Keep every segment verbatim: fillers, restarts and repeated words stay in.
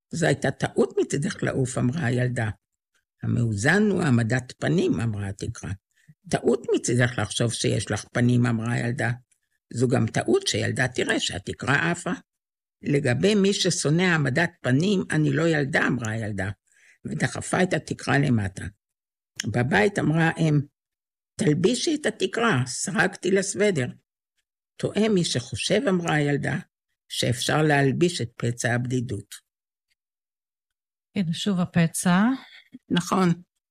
זו הייתה טעות מצדך לעוף, אמרה הילדה. המאוזן הוא העמדת פנים, אמרה התקרה. טעות מצדך לחשוב שיש לך פנים, אמרה הילדה. זו גם טעות שילדה תראה שהתקרה עפה. לגבי מי ששונא העמדת פנים, אני לא ילדה, אמרה הילדה, ודחפה את התקרה למטה. בבית אמרה האם, תלבישי את התקרה, סרקתי לסוודר. טועה מי שחושב, אמרה הילדה, שאפשר להלביש את פצע הבדידות. הנה שוב הפצע. נכון.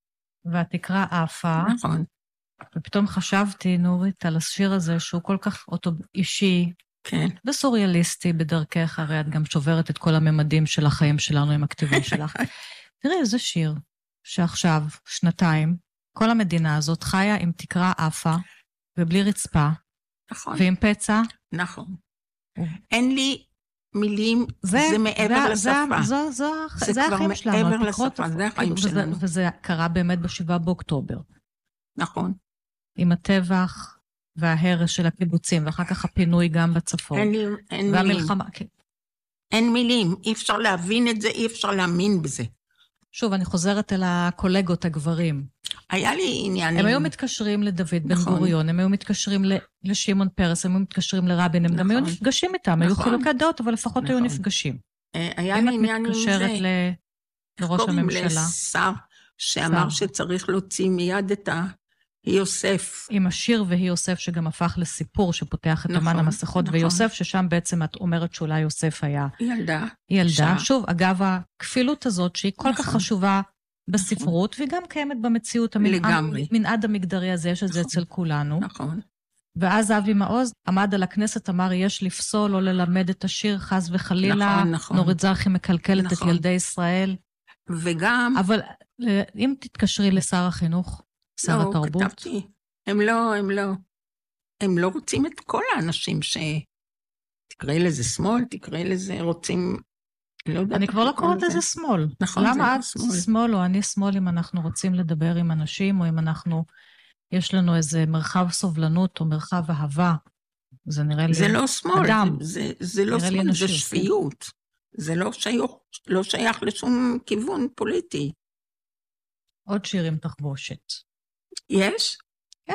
והתקרה עפה. נכון. ופתאום חשבתי, נורית, על השיר הזה, שהוא כל כך אוטו אישי, כן. וסוריאליסטי בדרכך, הרי את גם שוברת את כל הממדים של החיים שלנו עם הכתיבה שלך. תראי, איזה שיר שעכשיו, שנתיים, כל המדינה הזאת חיה עם תקרה עפה, ובלי רצפה, נכון. ועם פצע. נכון. אין לי מילים, זה, זה מעבר זה, לשפה. זה, זה, זה, זה, זה כבר החיים שלנו. מעבר לשפה, זה החיים וזה, שלנו. וזה קרה באמת בשבעה באוקטובר. נכון. עם הטבח וההרס של הקיבוצים, ואחר כך הפינוי גם בצפון. אין, לי, אין והמלחמה, מילים. כן. אין מילים, אי אפשר להבין את זה, אי אפשר להאמין בזה. שוב, אני חוזרת אל הקולגות הגברים. היה לי עניינים. הם היו מתקשרים לדוד בן נכון. גוריון, הם היו מתקשרים לשמעון פרס, הם היו מתקשרים לרבין, הם נכון. גם היו נפגשים איתם, נכון. היו חילוקי דעות, אבל לפחות נכון. היו נפגשים. היה לי עניין עם זה. אם את מתקשרת לראש הממשלה. קוראים לשר שאמר שר. שצריך להוציא מיד את ה... יוסף. עם השיר והיא יוסף, שגם הפך לסיפור שפותח את נכון, אמן המסכות, נכון. ויוסף, ששם בעצם את אומרת שאולי יוסף היה... ילדה. ילדה. שעה. שוב, אגב, הכפילות הזאת, שהיא כל נכון. כך חשובה בספרות, נכון. וגם קיימת במציאות, לגמרי. המנעד המגדרי הזה, יש את זה נכון. אצל כולנו. נכון. ואז אבי מעוז עמד על הכנסת, אמר, יש לפסול או ללמד את השיר, חס וחלילה, נכון, נכון. נורית זרחי מקלקלת נכון. את ילדי ישראל. וגם... אבל אם תתקשרי לשר החינוך, שר לא, התרבות. כתבתי. הם לא, הם לא, הם לא רוצים את כל האנשים ש... תקראי לזה שמאל, תקראי לזה רוצים... לא אני כבר לא קוראת לזה שמאל. נכון, למה את שמאל או אני שמאל אם אנחנו רוצים לדבר עם אנשים, או אם אנחנו, יש לנו איזה מרחב סובלנות או מרחב אהבה. זה נראה לי... זה לא שמאל, אדם. זה, זה לא שמאל, זה שפיות. זה לא שייך, לא שייך לשום כיוון פוליטי. עוד שיר עם תחבושת. יש? כן.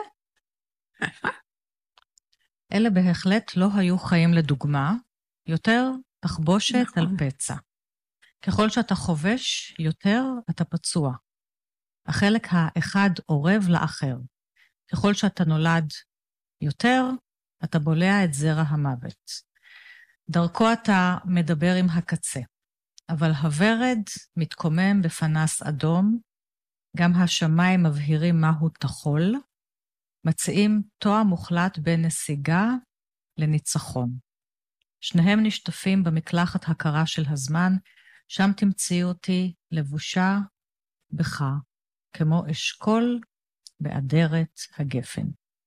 אלה בהחלט לא היו חיים לדוגמה, יותר תחבושת נכון. על פצע. ככל שאתה חובש, יותר אתה פצוע. החלק האחד עורב לאחר. ככל שאתה נולד יותר, אתה בולע את זרע המוות. דרכו אתה מדבר עם הקצה, אבל הוורד מתקומם בפנס אדום, גם השמיים מבהירים מהו תחול, מציעים תואר מוחלט בין נסיגה לניצחון. שניהם נשטפים במקלחת הקרה של הזמן, שם תמצאי אותי לבושה בך, כמו אשכול באדרת הגפן.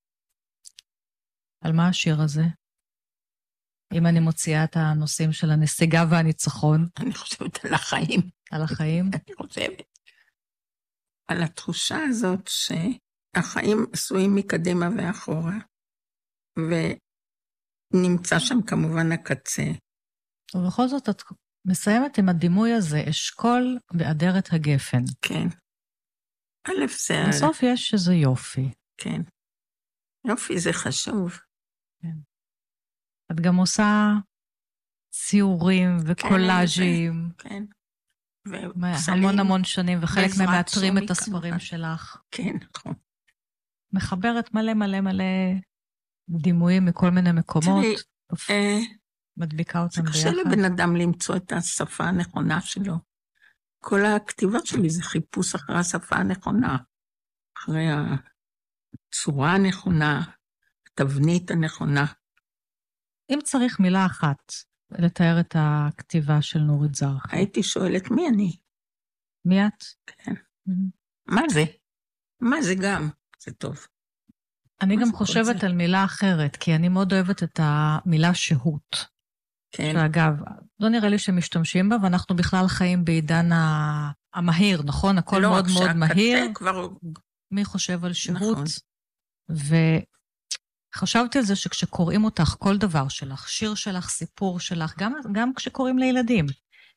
על מה השיר הזה? אם אני מוציאה את הנושאים של הנסיגה והניצחון. אני חושבת על החיים. על החיים? אני חושבת. על התחושה הזאת שהחיים עשויים מקדימה ואחורה, ונמצא שם כמובן הקצה. ובכל זאת את מסיימת עם הדימוי הזה, אשכול באדרת הגפן. כן. א' זה... בסוף יש איזה יופי. כן. יופי זה חשוב. כן. את גם עושה ציורים וקולאז'ים. כן. המון המון שנים, וחלק מהם מאתרים את הספרים שלך. כן, נכון. מחברת מלא מלא מלא דימויים מכל מיני מקומות, מדביקה אותם ביחד. זה קשה לבן אדם למצוא את השפה הנכונה שלו. כל הכתיבה שלי זה חיפוש אחרי השפה הנכונה, אחרי הצורה הנכונה, התבנית הנכונה. אם צריך מילה אחת, לתאר את הכתיבה של נורית זרחי. הייתי שואלת מי אני. מי את? כן. מה זה? מה זה גם? זה טוב. אני גם חושבת על מילה אחרת, כי אני מאוד אוהבת את המילה שהות. כן. שאגב, לא נראה לי שמשתמשים בה, ואנחנו בכלל חיים בעידן המהיר, נכון? הכל מאוד מאוד מהיר. כבר... מי חושב על שהות? ו... חשבתי על זה שכשקוראים אותך כל דבר שלך, שיר שלך, סיפור שלך, גם, גם כשקוראים לילדים,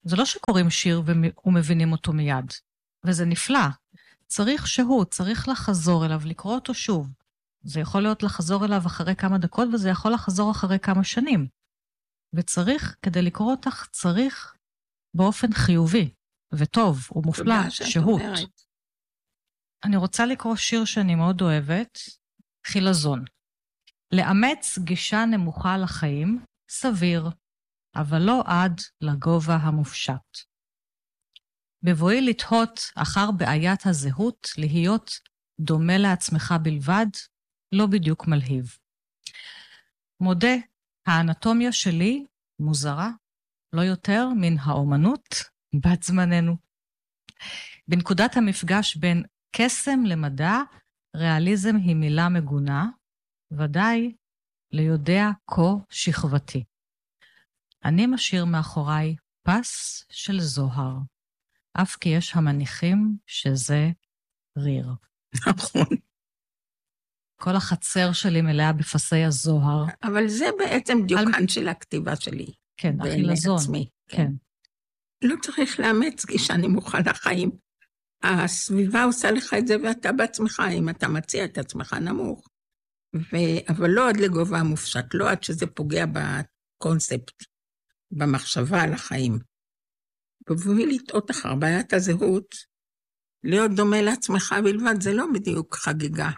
זה לא שקוראים שיר ומבינים אותו מיד, וזה נפלא. צריך שהוא, צריך לחזור אליו, לקרוא אותו שוב. זה יכול להיות לחזור אליו אחרי כמה דקות, וזה יכול לחזור אחרי כמה שנים. וצריך, כדי לקרוא אותך, צריך באופן חיובי וטוב ומופלא, שהות. אני רוצה לקרוא שיר שאני מאוד אוהבת, חילזון. לאמץ גישה נמוכה לחיים, סביר, אבל לא עד לגובה המופשט. בבואי לתהות אחר בעיית הזהות, להיות דומה לעצמך בלבד, לא בדיוק מלהיב. מודה, האנטומיה שלי מוזרה, לא יותר מן האומנות בת זמננו. בנקודת המפגש בין קסם למדע, ריאליזם היא מילה מגונה, ודאי ליודע כה שכבתי. אני משאיר מאחוריי פס של זוהר, אף כי יש המניחים שזה ריר. נכון. כל החצר שלי מלאה בפסי הזוהר. אבל זה בעצם דיוקן על... של הכתיבה שלי. כן, החילזון. עצמי, כן. כן. לא צריך לאמץ גישה נמוכה לחיים. הסביבה עושה לך את זה ואתה בעצמך, אם אתה מציע את עצמך נמוך. ו... אבל לא עד לגובה המופשט, לא עד שזה פוגע בקונספט, במחשבה על החיים. ובואי לטעות אחר בעיית הזהות, להיות דומה לעצמך בלבד, זה לא בדיוק חגיגה.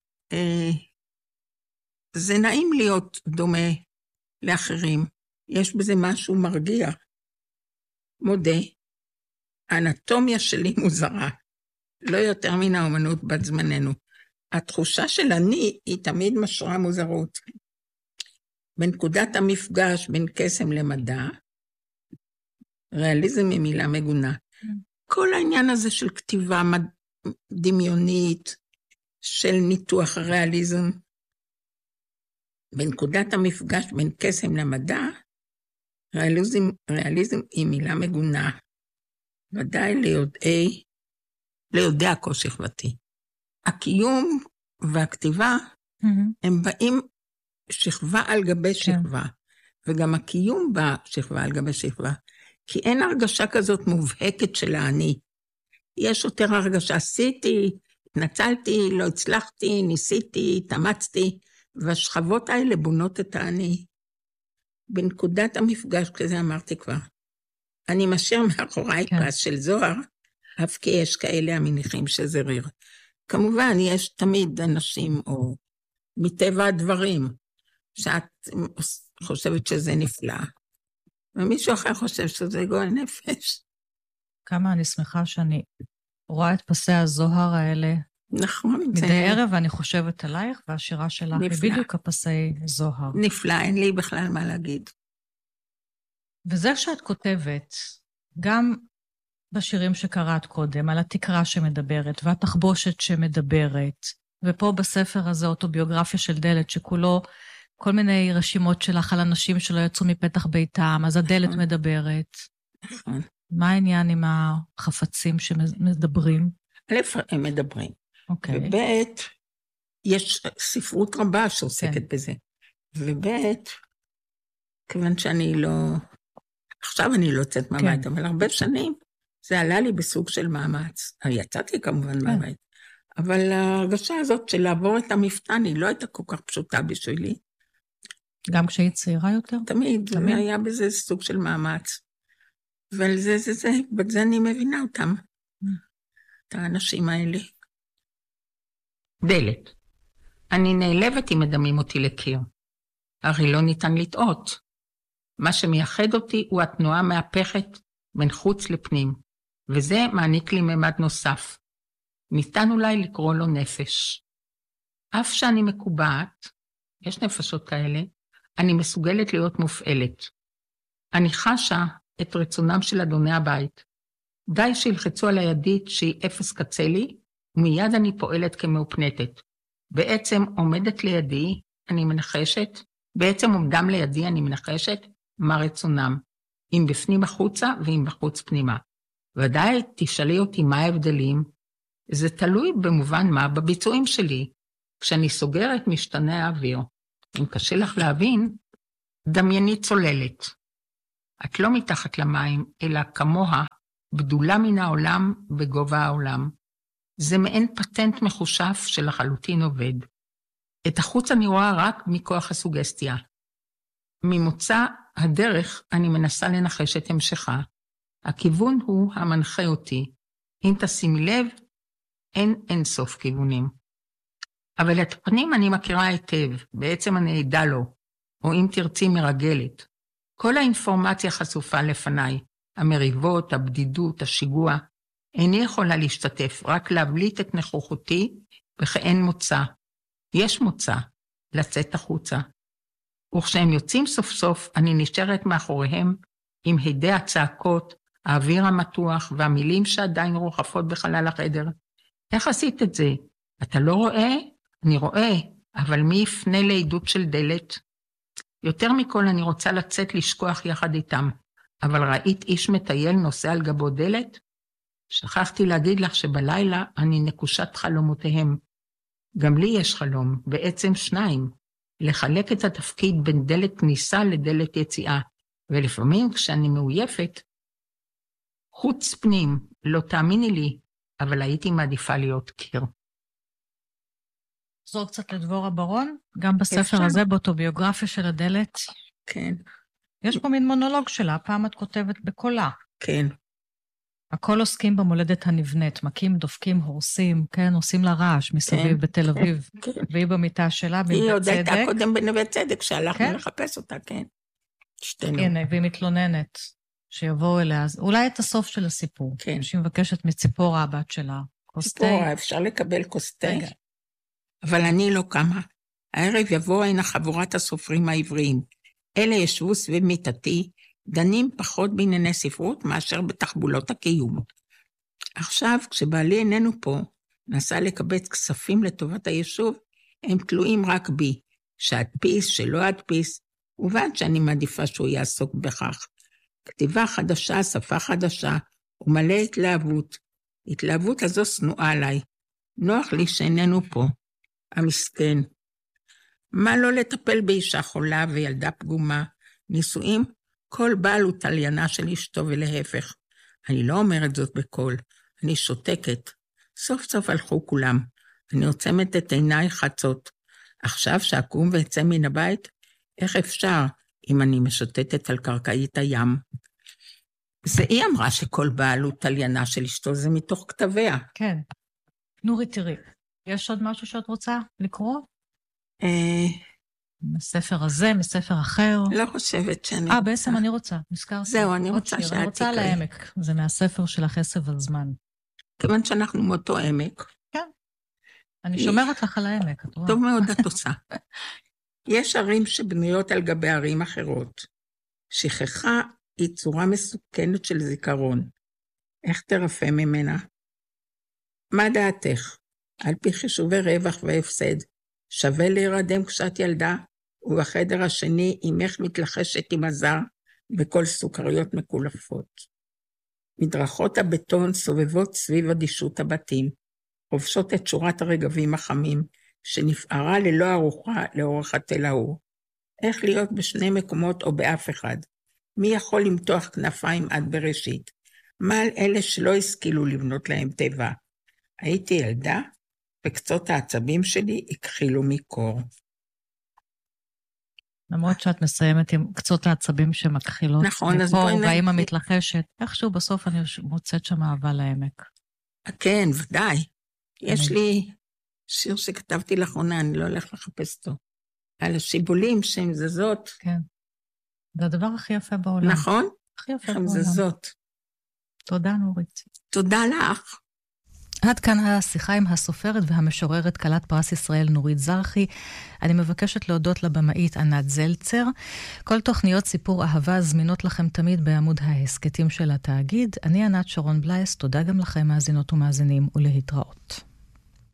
זה נעים להיות דומה לאחרים, יש בזה משהו מרגיע. מודה, האנטומיה שלי מוזרה, לא יותר מן האומנות בת זמננו. התחושה של אני היא תמיד משרה מוזרות. בנקודת המפגש בין קסם למדע, ריאליזם היא מילה מגונה. כל העניין הזה של כתיבה דמיונית, של ניתוח הריאליזם, בנקודת המפגש בין קסם למדע, ריאליזם, ריאליזם היא מילה מגונה. ודאי ליודעי, ליודע כה שכבתי. הקיום והכתיבה, mm-hmm. הם באים שכבה על גבי שכבה, כן. וגם הקיום בא שכבה על גבי שכבה, כי אין הרגשה כזאת מובהקת של האני. יש יותר הרגשה, עשיתי, התנצלתי, לא הצלחתי, ניסיתי, התאמצתי, והשכבות האלה בונות את האני. בנקודת המפגש, כזה אמרתי כבר, אני משאיר מאחוריי כן. פס של זוהר, אף כי יש כאלה המניחים שזה ריר. כמובן, יש תמיד אנשים, או מטבע הדברים, שאת חושבת שזה נפלא, ומישהו אחר חושב שזה גועל נפש. כמה אני שמחה שאני רואה את פסי הזוהר האלה. נכון. מדי זה... ערב, ואני חושבת עלייך, והשירה שלך היא בדיוק הפסי זוהר. נפלא, אין לי בכלל מה להגיד. וזה שאת כותבת, גם בשירים שקראת קודם, על התקרה שמדברת, והתחבושת שמדברת, ופה בספר הזה אוטוביוגרפיה של דלת, שכולו כל מיני רשימות שלך על אנשים שלא יצאו מפתח ביתם, אז הדלת נכון. מדברת. נכון. מה העניין עם החפצים שמדברים? א', הם מדברים. אוקיי. וב', יש ספרות רבה שעוסקת כן. בזה. וב', כיוון שאני לא... עכשיו אני לא יוצאת מהבית, כן. אבל הרבה שנים זה עלה לי בסוג של מאמץ. יצאתי כמובן כן. מהבית. אבל ההרגשה הזאת של לעבור את המפתן, היא לא הייתה כל כך פשוטה בשבילי. גם כשהיא צעירה יותר? תמיד, תמיד. היה בזה סוג של מאמץ. ועל זה, זה, זה, בזה אני מבינה אותם. Mm. את האנשים האלה. דלת. אני נעלבת אם מדמים אותי לקיר. הרי לא ניתן לטעות. מה שמייחד אותי הוא התנועה מהפכת בין חוץ לפנים, וזה מעניק לי ממד נוסף. ניתן אולי לקרוא לו נפש. אף שאני מקובעת, יש נפשות כאלה, אני מסוגלת להיות מופעלת. אני חשה את רצונם של אדוני הבית. די שילחצו על הידית שהיא אפס קצה לי, ומיד אני פועלת כמאופנתת. בעצם עומדת לידי, אני מנחשת, בעצם עומדם לידי אני מנחשת, מה רצונם, אם בפנים החוצה ואם בחוץ פנימה. ודאי תשאלי אותי מה ההבדלים, זה תלוי במובן מה בביצועים שלי, כשאני סוגרת משתנה האוויר. אם קשה לך להבין, דמייני צוללת. את לא מתחת למים, אלא כמוה, בדולה מן העולם בגובה העולם. זה מעין פטנט מחושף שלחלוטין עובד. את החוץ אני רואה רק מכוח הסוגסטיה. ממוצא הדרך אני מנסה לנחש את המשכה. הכיוון הוא המנחה אותי. אם תשימי לב, אין אין סוף כיוונים. אבל את הפנים אני מכירה היטב, בעצם אני עדה לו, או אם תרצי מרגלת. כל האינפורמציה חשופה לפניי, המריבות, הבדידות, השיגוע. איני יכולה להשתתף, רק להבליט את נכוחותי, וכאין מוצא. יש מוצא, לצאת החוצה. וכשהם יוצאים סוף סוף, אני נשארת מאחוריהם, עם הידי הצעקות, האוויר המתוח, והמילים שעדיין רוחפות בחלל החדר. איך עשית את זה? אתה לא רואה? אני רואה, אבל מי יפנה לעדות של דלת? יותר מכל אני רוצה לצאת לשכוח יחד איתם, אבל ראית איש מטייל נוסע על גבו דלת? שכחתי להגיד לך שבלילה אני נקושת חלומותיהם. גם לי יש חלום, בעצם שניים, לחלק את התפקיד בין דלת כניסה לדלת יציאה, ולפעמים כשאני מאויפת, חוץ פנים, לא תאמיני לי, אבל הייתי מעדיפה להיות קיר. זו קצת לדבורה ברון, גם בספר אפשר. הזה, באוטוביוגרפיה של הדלת. כן, יש פה מין מונולוג שלה, פעם את כותבת בקולה. כן. הכל עוסקים במולדת הנבנית, מכים, דופקים, הורסים, כן, עושים לה רעש מסביב כן, בתל אביב. כן. והיא במיטה שלה, היא בנווה עוד הייתה צדק. קודם בנווה צדק, שהלכנו כן? לחפש אותה, כן. שתינו. הנה, והיא מתלוננת שיבואו אליה. אז אולי את הסוף של הסיפור. כן. שהיא מבקשת מציפורה, הבת שלה. כוס תה. ציפורה, אפשר לקבל כוס תה? רגע. אבל אני לא קמה. הערב יבוא הנה חבורת הסופרים העבריים. אלה ישבו סביב מיטתי, דנים פחות בענייני ספרות מאשר בתחבולות הקיום. עכשיו, כשבעלי איננו פה, נסע לקבץ כספים לטובת היישוב, הם תלויים רק בי, שאדפיס, שלא אדפיס, ובעד שאני מעדיפה שהוא יעסוק בכך. כתיבה חדשה, שפה חדשה, ומלא התלהבות. התלהבות הזו שנואה עליי. נוח לי שאיננו פה. המסכן. מה לא לטפל באישה חולה וילדה פגומה? נישואים? כל בעל הוא תליינה של אשתו ולהפך. אני לא אומרת זאת בקול, אני שותקת. סוף סוף הלכו כולם. אני עוצמת את עיניי חצות. עכשיו שאקום ואצא מן הבית, איך אפשר אם אני משוטטת על קרקעית הים? זה היא אמרה שכל בעל הוא תליינה של אשתו, זה מתוך כתביה. כן. נורי, תראי, יש עוד משהו שאת רוצה לקרוא? אה, מספר הזה, מספר אחר? לא חושבת שאני... אה, בעצם אני רוצה, נזכרתי. זהו, אני עוד רוצה שיר, שאת אני רוצה על תקראי. העמק, זה מהספר של החסב על זמן. כיוון שאנחנו מאותו עמק, אני שומרת לך על העמק, את רואה? טוב מאוד את עושה. יש ערים שבנויות על גבי ערים אחרות. שכחה היא צורה מסוכנת של זיכרון. איך תרפא ממנה? מה דעתך? על פי חישובי רווח והפסד, שווה להירדם כשאת ילדה, ובחדר השני אמך מתלחשת עם הזר, בכל סוכריות מקולפות. מדרכות הבטון סובבות סביב אדישות הבתים, חובשות את שורת הרגבים החמים, שנפערה ללא ארוחה לאורך התל ההוא. איך להיות בשני מקומות או באף אחד? מי יכול למתוח כנפיים עד בראשית? מה על אלה שלא השכילו לבנות להם טבע? הייתי ילדה, וקצות העצבים שלי הכחילו מקור. למרות שאת מסיימת עם קצות העצבים שמכחילות. נכון, אז מקור, בואי נ- והאמא מתלחשת. איכשהו בסוף אני מוצאת שם אהבה לעמק. כן, ודאי. יש אני- לי שיר שכתבתי לאחרונה, אני לא הולך לחפש אותו. על השיבולים שהן זזות. כן. זה הדבר הכי יפה בעולם. נכון? הכי יפה איך הן בעולם. זזות. תודה, נורית. תודה לך. עד כאן השיחה עם הסופרת והמשוררת כלת פרס ישראל נורית זרחי. אני מבקשת להודות לבמאית ענת זלצר. כל תוכניות סיפור אהבה זמינות לכם תמיד בעמוד ההסקטים של התאגיד. אני ענת שרון בלייס, תודה גם לכם מאזינות ומאזינים ולהתראות.